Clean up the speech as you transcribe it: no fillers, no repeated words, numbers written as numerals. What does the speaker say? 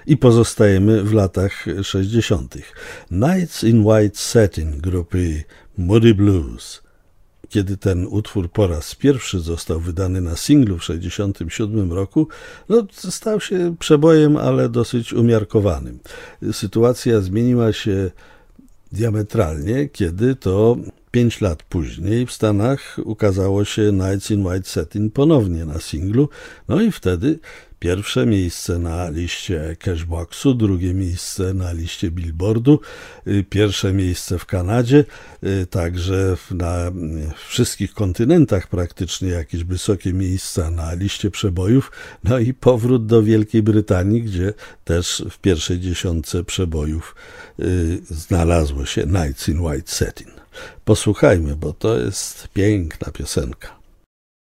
I pozostajemy w latach 60. Nights in White Satin grupy Moody Blues. Kiedy ten utwór po raz pierwszy został wydany na singlu w 1967 roku, stał się przebojem, ale dosyć umiarkowanym. Sytuacja zmieniła się diametralnie, kiedy to 5 lat później w Stanach ukazało się Nights in White Satin ponownie na singlu, i wtedy pierwsze miejsce na liście Cashboxu, drugie miejsce na liście Billboardu, pierwsze miejsce w Kanadzie, także na wszystkich kontynentach praktycznie jakieś wysokie miejsca na liście przebojów, i powrót do Wielkiej Brytanii, gdzie też w pierwszej dziesiątce przebojów znalazło się Nights in White Satin. Posłuchajmy, bo to jest piękna piosenka.